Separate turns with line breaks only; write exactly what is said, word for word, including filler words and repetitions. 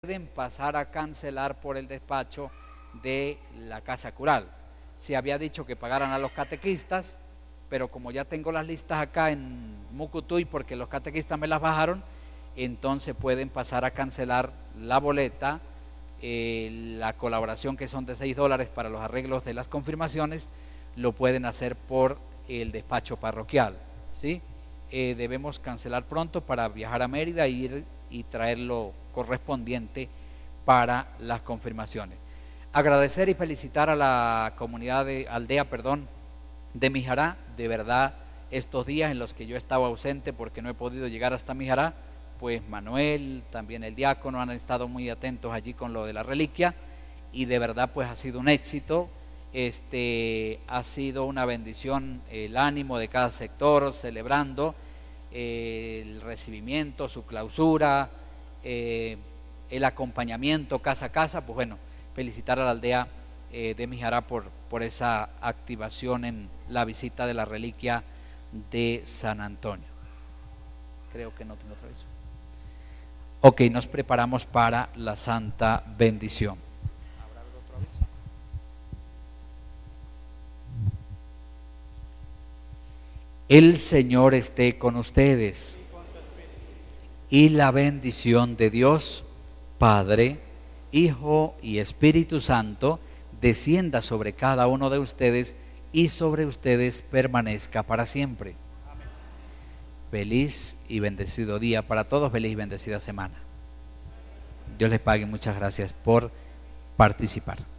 pueden pasar a cancelar por el despacho de la Casa Cural. Se había dicho que pagaran a los catequistas, pero como ya tengo las listas acá en Mucutuy porque los catequistas me las bajaron, entonces pueden pasar a cancelar la boleta, eh, la colaboración que son de seis dólares para los arreglos de las confirmaciones, lo pueden hacer por el despacho parroquial, ¿sí? Eh, debemos cancelar pronto para viajar a Mérida e ir y traer lo correspondiente para las confirmaciones. Agradecer y felicitar a la comunidad de aldea, perdón, de Mijará. De verdad, estos días en los que yo estaba ausente porque no he podido llegar hasta Mijará, pues Manuel, también el diácono han estado muy atentos allí con lo de la reliquia y de verdad pues ha sido un éxito. Este, ha sido una bendición el ánimo de cada sector celebrando eh, el recibimiento, su clausura, eh, el acompañamiento casa a casa. Pues bueno, felicitar a la aldea eh, de Mijará por, por esa activación en la visita de la reliquia de San Antonio. Creo que no tengo otra vez. Ok, nos preparamos para la santa bendición. El Señor esté con ustedes y la bendición de Dios, Padre, Hijo y Espíritu Santo, descienda sobre cada uno de ustedes y sobre ustedes permanezca para siempre. Feliz y bendecido día para todos, feliz y bendecida semana. Dios les pague, muchas gracias por participar.